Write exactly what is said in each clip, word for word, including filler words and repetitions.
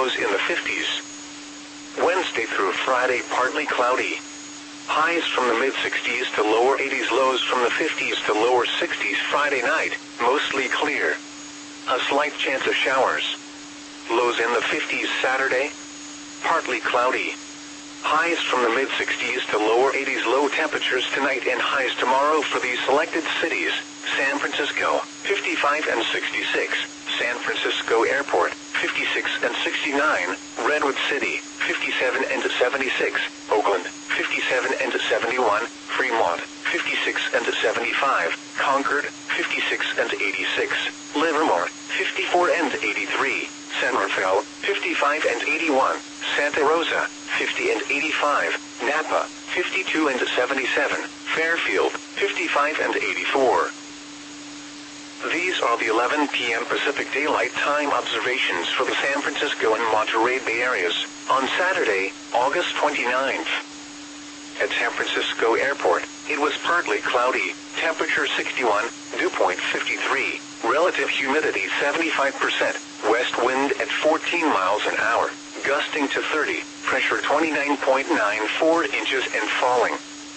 lows in the fifties. Wednesday through Friday, partly cloudy. Highs from the mid-sixties to lower eighties, lows from the fifties to lower sixties. Friday night, mostly clear. A slight chance of showers. Lows in the fifties. Saturday, partly cloudy. Highs from the mid-sixties to lower eighties. Low temperatures tonight and highs tomorrow for these selected cities: San Francisco, fifty-five and sixty-six, San Francisco Airport, fifty-six and sixty-nine, Redwood City, fifty-seven and seventy-six, Oakland, fifty-seven and seventy-one, Fremont, fifty-six and seventy-five, Concord, fifty-six and eighty-six, Livermore, fifty-four and eighty-three, San Rafael, fifty-five and eighty-one, Santa Rosa, fifty and eighty-five, Napa, fifty-two and seventy-seven, Fairfield, fifty-five and eighty-four. These are the eleven p m Pacific Daylight Time observations for the San Francisco and Monterey Bay areas on Saturday, August twenty-ninth. At San Francisco Airport, it was partly cloudy, temperature sixty-one, dew point fifty-three, relative humidity seventy-five percent, west wind at fourteen miles an hour, gusting to thirty, pressure twenty-nine point nine four inches and falling.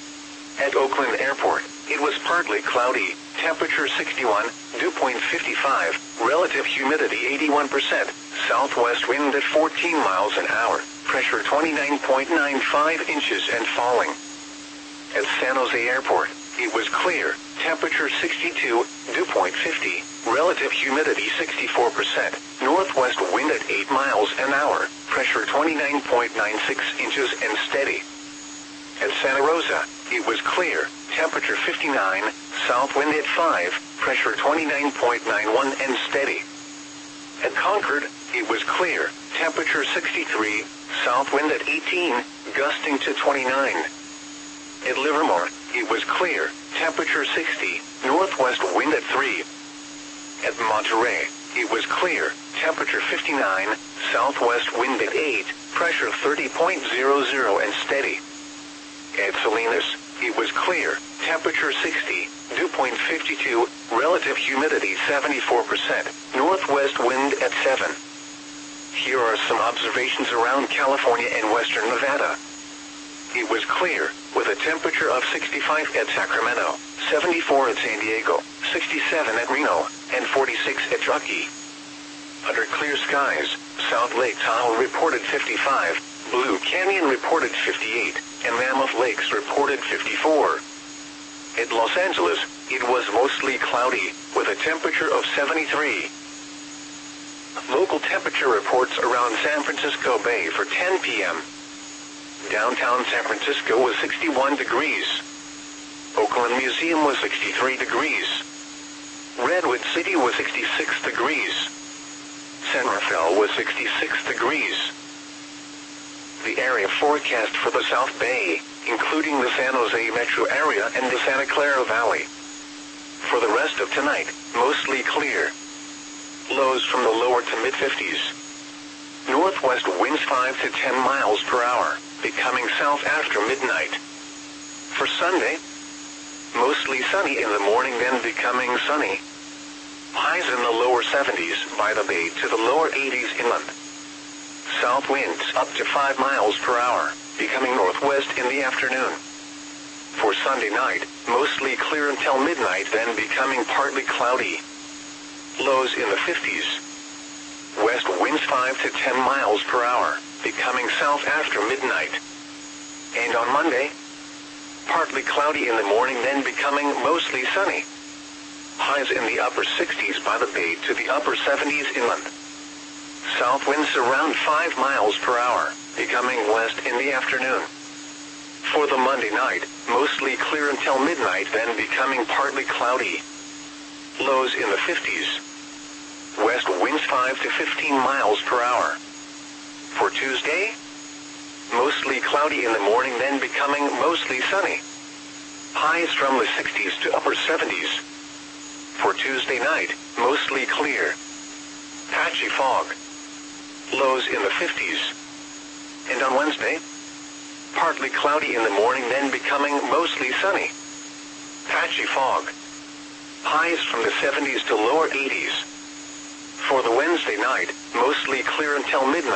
At Oakland Airport, it was partly cloudy, temperature sixty-one, dew point fifty-five, relative humidity eighty-one percent, southwest wind at fourteen miles an hour, pressure twenty-nine point nine five inches and falling. At San Jose Airport, it was clear, temperature sixty-two, dew point fifty, relative humidity sixty-four percent, northwest wind at eight miles an hour, pressure twenty-nine point nine six inches and steady. At Santa Rosa, it was clear, temperature fifty-nine, south wind at five, pressure twenty-nine point nine one and steady. At Concord, it was clear, temperature sixty-three, south wind at eighteen, gusting to twenty-nine. At Livermore, it was clear, temperature sixty, northwest wind at three. At Monterey, it was clear, temperature fifty-nine, southwest wind at eight, pressure thirty point zero zero and steady. At Salinas, it was clear, temperature sixty, dew point fifty-two, relative humidity seventy-four percent, northwest wind at seven. Here are some observations around California and western Nevada. It was clear, with a temperature of sixty-five at Sacramento, seventy-four at San Diego, sixty-seven at Reno, and forty-six at Truckee. Under clear skies, South Lake Tahoe reported fifty-five, Blue Canyon reported fifty-eight, and Mammoth Lakes reported fifty-four. At Los Angeles, it was mostly cloudy, with a temperature of seventy-three. Local temperature reports around San Francisco Bay for ten p m Downtown San Francisco was sixty-one degrees. Oakland Museum was sixty-three degrees. Redwood City was sixty-six degrees. San Rafael was sixty-six degrees. The area forecast for the South Bay, including the San Jose metro area and the Santa Clara Valley. For the rest of tonight, mostly clear. Lows from the lower to mid-fifties. Northwest winds five to ten miles per hour, becoming south after midnight. For Sunday, mostly sunny in the morning, then becoming sunny. Highs in the lower seventies by the Bay to the lower eighties inland. South winds up to five miles per hour, becoming northwest in the afternoon. For Sunday night, mostly clear until midnight, then becoming partly cloudy. Lows in the fifties. West winds five to ten miles per hour, becoming south after midnight. And on Monday, partly cloudy in the morning, then becoming mostly sunny. Highs in the upper sixties by the Bay to the upper seventies inland. South winds around five miles per hour, becoming west in the afternoon. For the Monday night, mostly clear until midnight, then becoming partly cloudy. Lows in the fifties. West winds five to fifteen miles per hour. For Tuesday, mostly cloudy in the morning, then becoming mostly sunny. Highs from the sixties to upper seventies. For Tuesday night, mostly clear. Patchy fog. Lows in the fifties. And on Wednesday, partly cloudy in the morning, then becoming mostly sunny. Patchy fog. Highs from the seventies to lower eighties. For the Wednesday night, mostly clear until midnight.